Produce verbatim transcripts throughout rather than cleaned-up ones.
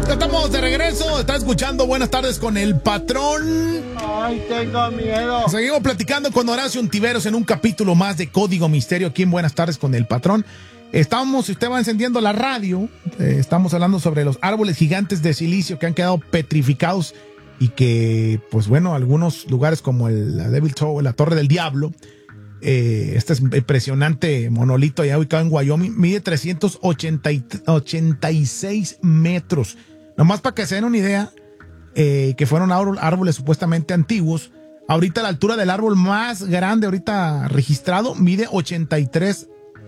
Ya estamos de regreso, está escuchando Buenas Tardes con el Patrón. Ay, tengo miedo. Seguimos platicando con Horacio Ontiveros en un capítulo más de Código Misterio aquí en Buenas Tardes con el Patrón. Estamos, si usted va encendiendo la radio, eh, estamos hablando sobre los árboles gigantes de silicio que han quedado petrificados y que, pues bueno, algunos lugares como el, la Devil Tower, la Torre del Diablo, eh, este es impresionante monolito allá ubicado en Wyoming, mide trescientos ochenta y seis metros. Nomás para que se den una idea, eh, que fueron árboles supuestamente antiguos. Ahorita la altura del árbol más grande ahorita registrado mide ochenta y tres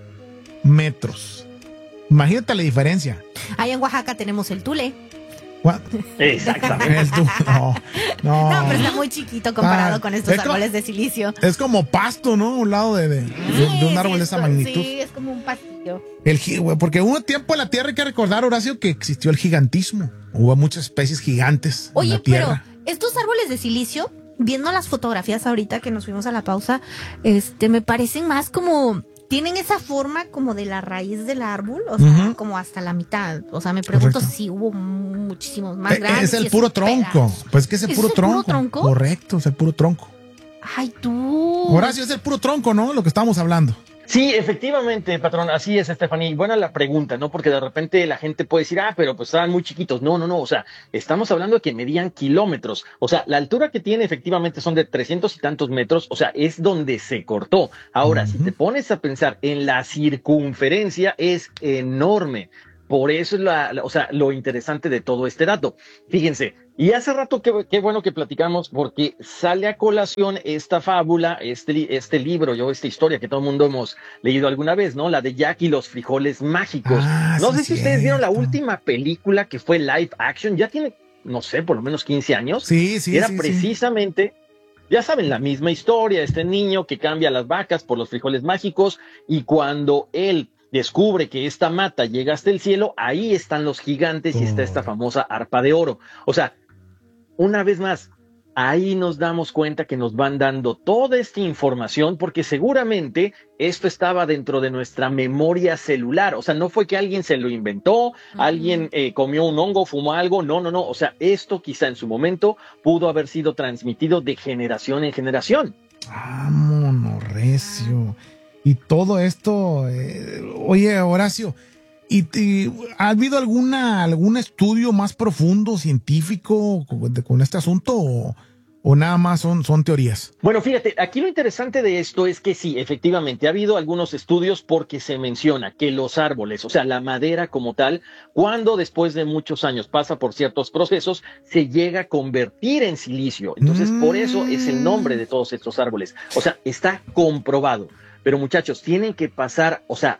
metros. Imagínate la diferencia. Ahí en Oaxaca tenemos el tule. What? Exactamente. El tu- no, no. No, pero está muy chiquito comparado Ah, con estos es co- árboles de silicio. Es como pasto, ¿no? Un lado de, de, de- Sí, de un árbol sí, de esa es- magnitud. Sí, es como un pastillo. El, gi- güey, porque hubo tiempo en la Tierra, hay que recordar, Horacio, que existió el gigantismo. Hubo muchas especies gigantes en Oye, la Tierra. pero estos árboles de silicio, viendo las fotografías ahorita que nos fuimos a la pausa, este, me parecen más como... Tienen esa forma como de la raíz del árbol, o sea, Ujú. como hasta la mitad. O sea, me pregunto Correcto. si hubo muchísimos más Eh, grandes. es el y puro esos tronco. pedazos. Pues es que es el ¿Es puro el puro tronco. tronco? Correcto, es el puro tronco. Ay, tú. Horacio, es el puro tronco, ¿no? Lo que estábamos hablando. Sí, efectivamente, patrón, así es, Stephanie. Y buena la pregunta, ¿no? Porque de repente la gente puede decir, ah, pero pues estaban muy chiquitos. No, no, no, o sea, estamos hablando de que medían kilómetros. O sea, la altura que tiene efectivamente son de trescientos y tantos metros, o sea, es donde se cortó. Ahora, si te pones a pensar en la circunferencia, es enorme. Por eso es la, la- o sea, lo interesante de todo este dato. Fíjense, y hace rato qué, qué bueno que platicamos porque sale a colación esta fábula, este, li- este libro, yo esta historia que todo el mundo hemos leído alguna vez, ¿no? La de Jack y los frijoles mágicos. Ah, no sí, sé si ustedes vieron la cierto. última película que fue live action, ya tiene, no sé, por lo menos quince años. Sí, sí, Era sí, sí. precisamente, ya saben, la misma historia, este niño que cambia las vacas por los frijoles mágicos y cuando él descubre que esta mata llega hasta el cielo, ahí están los gigantes y está esta famosa arpa de oro. O sea, una vez más, ahí nos damos cuenta que nos van dando toda esta información porque seguramente esto estaba dentro de nuestra memoria celular. O sea, no fue que alguien se lo inventó, alguien eh, comió un hongo, fumó algo. No, no, no. O sea, esto quizá en su momento pudo haber sido transmitido de generación en generación. Vámonos, recio. Y todo esto, eh, oye, Horacio, ¿y, y ha habido alguna algún estudio más profundo, científico, con, de- con este asunto o, o nada más son, son teorías? Bueno, fíjate, aquí lo interesante de esto es que sí, efectivamente, ha habido algunos estudios porque se menciona que los árboles, o sea, la madera como tal, cuando después de muchos años pasa por ciertos procesos, se llega a convertir en silicio. Entonces, Mm. por eso es el nombre de todos estos árboles. O sea, está comprobado. Pero muchachos, tienen que pasar, o sea,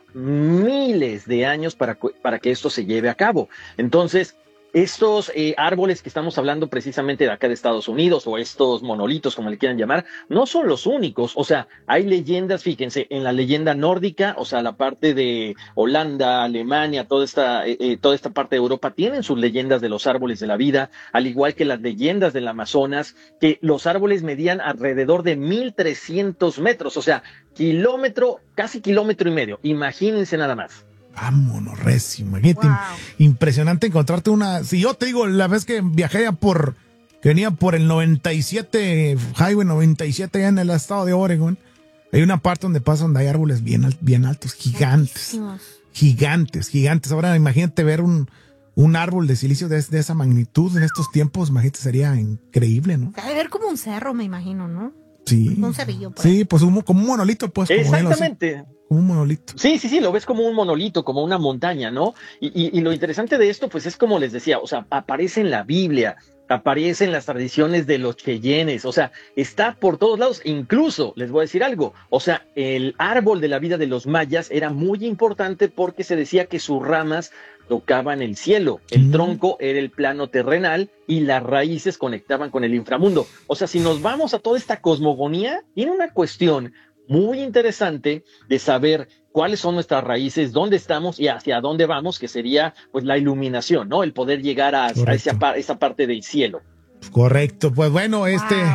miles de años para, cu- para que esto se lleve a cabo. Entonces, estos eh, árboles que estamos hablando precisamente de acá de Estados Unidos o estos monolitos, como le quieran llamar, no son los únicos. O sea, hay leyendas, fíjense, en la leyenda nórdica, o sea, la parte de Holanda, Alemania, toda esta, eh, eh, toda esta parte de Europa tienen sus leyendas de los árboles de la vida, al igual que las leyendas del Amazonas, que los árboles medían alrededor de mil trescientos metros, o sea, kilómetro, casi kilómetro y medio. Imagínense nada más. Vámonos, recio. Imagínate, Wow. impresionante encontrarte una. Si yo te digo, la vez que viajé ya por. Que venía por el noventa y siete, Highway noventa y siete, allá en el estado de Oregon. Hay una parte donde pasa donde hay árboles bien, al- bien altos, gigantes. Altísimos. Gigantes, gigantes. Ahora imagínate ver un, un árbol de silicio de, de esa magnitud en estos tiempos. Imagínate, sería increíble, ¿no? Ha de ver como un cerro, me imagino, ¿no? Sí. Un cerrillo. Por Sí, pues un- como un monolito, pues. Como él, así, Exactamente. como un monolito. Sí, sí, sí, lo ves como un monolito, como una montaña, ¿no? Y, y, y lo interesante de esto, pues es como les decía, o sea, aparece en la Biblia, aparece en las tradiciones de los cheyennes, o sea, está por todos lados. Incluso, les voy a decir algo, o sea, el árbol de la vida de los mayas era muy importante porque se decía que sus ramas tocaban el cielo, el Mm. tronco era el plano terrenal y las raíces conectaban con el inframundo. O sea, si nos vamos a toda esta cosmogonía, tiene una cuestión muy interesante de saber cuáles son nuestras raíces, dónde estamos y hacia dónde vamos, que sería pues la iluminación, ¿no? El poder llegar a, a esa, Correcto. par- esa parte del cielo. Correcto. Pues bueno, este. Wow.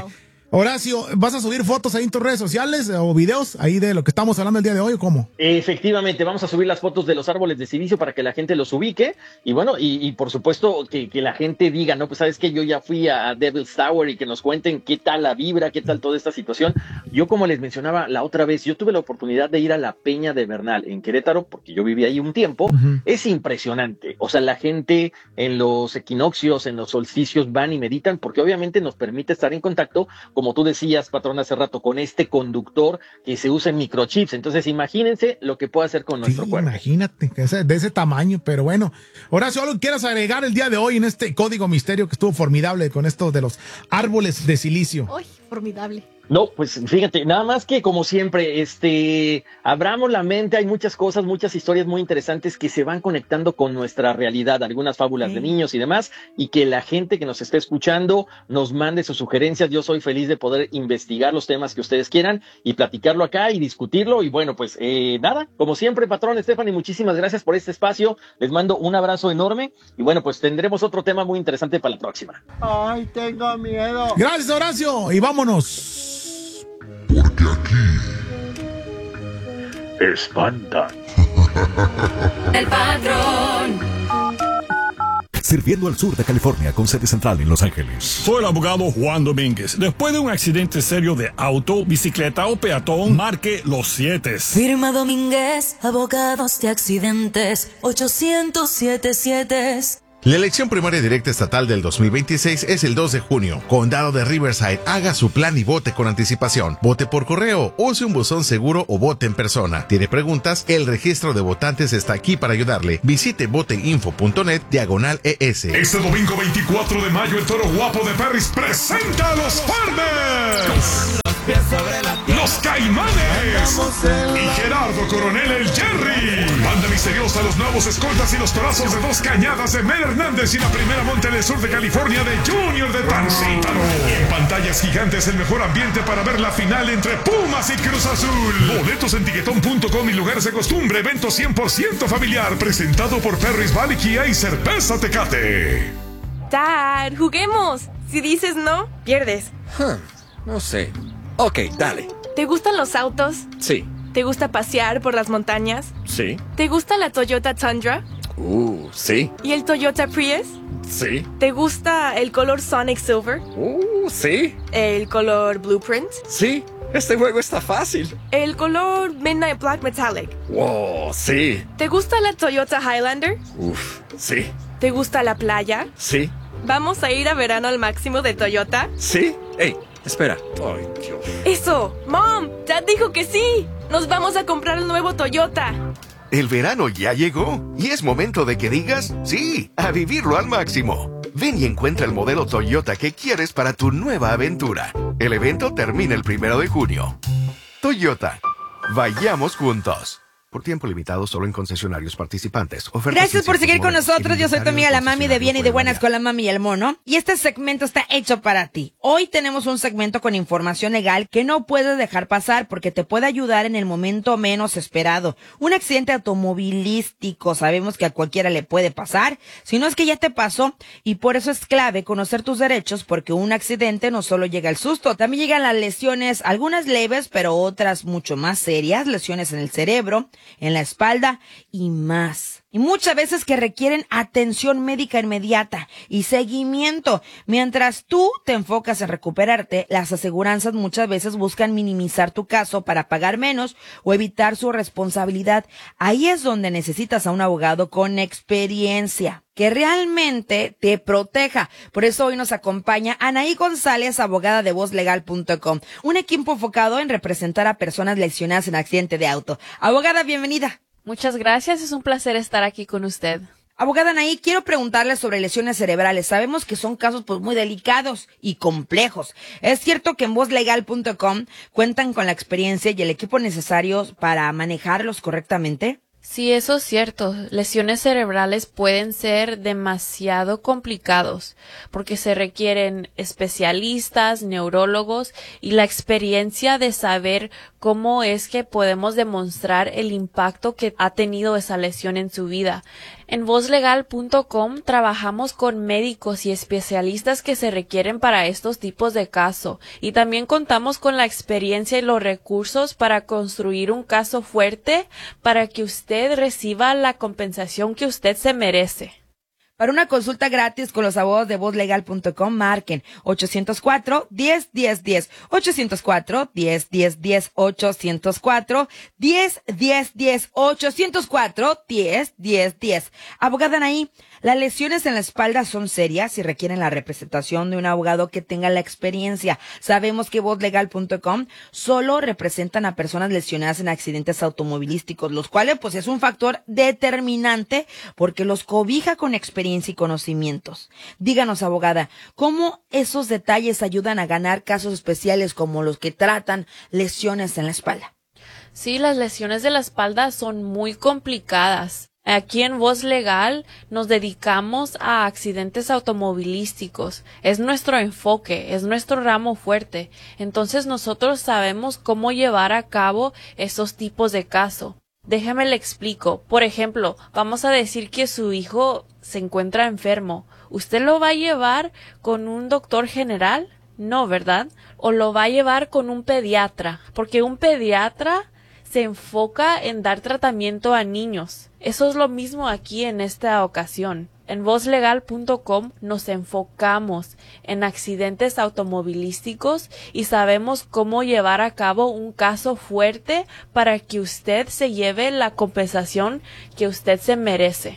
Horacio, ¿vas a subir fotos ahí en tus redes sociales o videos ahí de lo que estamos hablando el día de hoy o cómo? Efectivamente, vamos a subir las fotos de los árboles de silicio para que la gente los ubique y bueno, y, y por supuesto que, que la gente diga, no, pues sabes que yo ya fui a Devil's Tower y que nos cuenten qué tal la vibra, qué tal toda esta situación. Yo, como les mencionaba la otra vez, yo tuve la oportunidad de ir a la Peña de Bernal en Querétaro porque yo viví ahí un tiempo. Uh-huh. Es impresionante, o sea, la gente en los equinoccios, en los solsticios van y meditan porque obviamente nos permite estar en contacto, como tú decías, patrón, hace rato, con este conductor que se usa en microchips. Entonces, imagínense lo que puede hacer con nuestro sí, cuerpo. Imagínate, que es de ese tamaño, pero bueno. Horacio, ¿algo quieras agregar el día de hoy en este código misterio que estuvo formidable con esto de los árboles de silicio? ¡Uy, formidable! No, pues fíjate, nada más que como siempre, este, abramos la mente, hay muchas cosas, muchas historias muy interesantes que se van conectando con nuestra realidad, algunas fábulas sí. de niños y demás, y que la gente que nos esté escuchando nos mande sus sugerencias. Yo soy feliz de poder investigar los temas que ustedes quieran y platicarlo acá y discutirlo. Y bueno, pues eh, nada, como siempre, patrón Stephanie, muchísimas gracias por este espacio. Les mando un abrazo enorme y bueno, pues tendremos otro tema muy interesante para la próxima. Ay, tengo miedo. Gracias, Horacio, y vámonos. Porque aquí espantan. El patrón. Sirviendo al sur de California con sede central en Los Ángeles. Soy el abogado Juan Domínguez. Después de un accidente serio de auto, bicicleta o peatón, marque los siete. Firma Domínguez, abogados de accidentes, ochocientos siete siete. La elección primaria directa estatal del dos mil veintiséis es el dos de junio. Condado de Riverside, haga su plan y vote con anticipación. Vote por correo, use un buzón seguro o vote en persona. ¿Tiene preguntas? El registro de votantes está aquí para ayudarle. Visite voteinfo.net diagonal ES. Este domingo veinticuatro de mayo, el Toro Guapo de Perris presenta a los Farmers. Los Caimanes y Gerardo Coronel el Jerry. Banda misteriosa, los nuevos escoltas y los torazos de Dos Cañadas de Mel Hernández y la primera monte del sur de California de Junior de Tancítaro. En pantallas gigantes, el mejor ambiente para ver la final entre Pumas y Cruz Azul. Boletos en tiquetón punto com y lugares de costumbre. Evento cien por ciento familiar presentado por Perris Valley Kia y Cerveza Tecate. Dad, juguemos. Si dices no, pierdes. Huh, no sé. Ok, dale. ¿Te gustan los autos? Sí. ¿Te gusta pasear por las montañas? Sí. ¿Te gusta la Toyota Tundra? Uh, sí. ¿Y el Toyota Prius? Sí. ¿Te gusta el color Sonic Silver? Uh, sí. ¿El color Blueprint? Sí. Este juego está fácil. ¿El color Midnight Black Metallic? Wow, sí. ¿Te gusta la Toyota Highlander? Uf, sí. ¿Te gusta la playa? Sí. ¿Vamos a ir a verano al máximo de Toyota? Sí. Ey, espera. Ay, Dios. ¡Eso! ¡Mom! ¡Dad dijo que sí! ¡Nos vamos a comprar el nuevo Toyota! El verano ya llegó y es momento de que digas sí, a vivirlo al máximo. Ven y encuentra el modelo Toyota que quieres para tu nueva aventura. El evento termina el primero de junio. Toyota. Vayamos juntos. Por tiempo limitado solo en concesionarios participantes. Ofertas Gracias por seguir con nosotros. Yo soy tu amiga la Mami de Bien y de Buenas con la Mami y el Mono. Y este segmento está hecho para ti. Hoy tenemos un segmento con información legal que no puedes dejar pasar porque te puede ayudar en el momento menos esperado. Un accidente automovilístico. Sabemos que a cualquiera le puede pasar. Si no es que ya te pasó. Y por eso es clave conocer tus derechos porque un accidente no solo llega el susto. También llegan las lesiones, algunas leves pero otras mucho más serias. Lesiones en el cerebro, en la espalda y más. Y muchas veces que requieren atención médica inmediata y seguimiento. Mientras tú te enfocas en recuperarte, las aseguranzas muchas veces buscan minimizar tu caso para pagar menos o evitar su responsabilidad. Ahí es donde necesitas a un abogado con experiencia que realmente te proteja. Por eso hoy nos acompaña Anaí González, abogada de voz legal punto com, un equipo enfocado en representar a personas lesionadas en accidente de auto. Abogada, bienvenida. Muchas gracias, es un placer estar aquí con usted. Abogada Anaí, quiero preguntarle sobre lesiones cerebrales. Sabemos que son casos pues muy delicados y complejos. ¿Es cierto que en voz legal punto com cuentan con la experiencia y el equipo necesarios para manejarlos correctamente? Sí, eso es cierto. Lesiones cerebrales pueden ser demasiado complicados porque se requieren especialistas, neurólogos y la experiencia de saber cómo es que podemos demostrar el impacto que ha tenido esa lesión en su vida. En voz legal punto com trabajamos con médicos y especialistas que se requieren para estos tipos de caso y también contamos con la experiencia y los recursos para construir un caso fuerte para que usted reciba la compensación que usted se merece. Para una consulta gratis con los abogados de voz legal punto com, marquen ochocientos cuatro, diez, diez, diez, ochocientos cuatro, diez, diez, diez, ochocientos cuatro, diez, diez, diez, ochocientos cuatro, diez, diez, diez. Abogada Anaí, las lesiones en la espalda son serias y requieren la representación de un abogado que tenga la experiencia. Sabemos que voz legal punto com solo representan a personas lesionadas en accidentes automovilísticos, los cuales pues es un factor determinante porque los cobija con experiencia y conocimientos. Díganos, abogada, ¿cómo esos detalles ayudan a ganar casos especiales como los que tratan lesiones en la espalda? Sí, las lesiones de la espalda son muy complicadas. Aquí en Voz Legal nos dedicamos a accidentes automovilísticos. Es nuestro enfoque, es nuestro ramo fuerte. Entonces nosotros sabemos cómo llevar a cabo esos tipos de casos. Déjame le explico. Por ejemplo, vamos a decir que su hijo se encuentra enfermo. ¿Usted lo va a llevar con un doctor general? No, ¿verdad? O lo va a llevar con un pediatra, porque un pediatra se enfoca en dar tratamiento a niños. Eso es lo mismo aquí en esta ocasión. En voz legal punto com nos enfocamos en accidentes automovilísticos y sabemos cómo llevar a cabo un caso fuerte para que usted se lleve la compensación que usted se merece.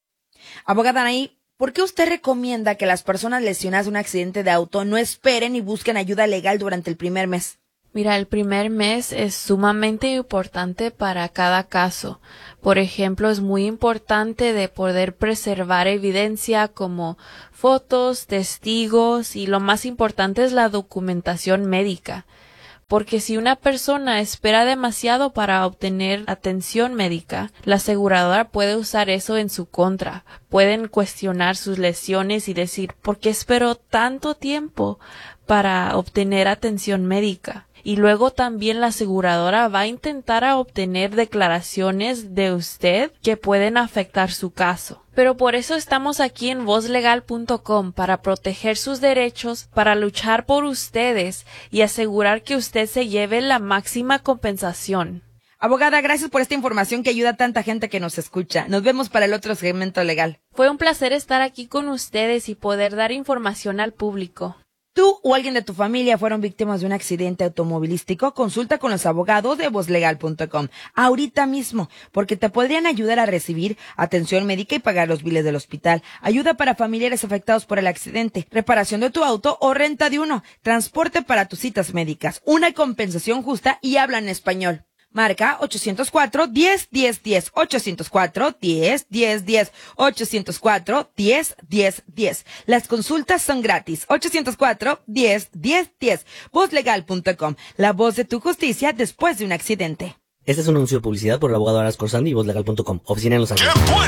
Abogada Anaí, ¿por qué usted recomienda que las personas lesionadas de un accidente de auto no esperen y busquen ayuda legal durante el primer mes? Mira, el primer mes es sumamente importante para cada caso. Por ejemplo, es muy importante de poder preservar evidencia como fotos, testigos y lo más importante es la documentación médica. Porque si una persona espera demasiado para obtener atención médica, la aseguradora puede usar eso en su contra. Pueden cuestionar sus lesiones y decir, ¿por qué esperó tanto tiempo para obtener atención médica? Y luego también la aseguradora va a intentar a obtener declaraciones de usted que pueden afectar su caso. Pero por eso estamos aquí en voz legal punto com, para proteger sus derechos, para luchar por ustedes y asegurar que usted se lleve la máxima compensación. Abogada, gracias por esta información que ayuda a tanta gente que nos escucha. Nos vemos para el otro segmento legal. Fue un placer estar aquí con ustedes y poder dar información al público. ¿Tú o alguien de tu familia fueron víctimas de un accidente automovilístico? Consulta con los abogados de voz legal punto com ahorita mismo, porque te podrían ayudar a recibir atención médica y pagar los biles del hospital, ayuda para familiares afectados por el accidente, reparación de tu auto o renta de uno, transporte para tus citas médicas, una compensación justa y hablan español. Marca ochocientos cuatro, diez, diez, diez, ochocientos cuatro, diez, diez, diez, ochocientos cuatro, diez, diez, diez. Las consultas son gratis. ochocientos cuatro, diez, diez, diez. voz legal punto com, la voz de tu justicia después de un accidente. Este es un anuncio de publicidad por el abogado Aras Corsandi y voz legal punto com. Oficina en Los Ángeles.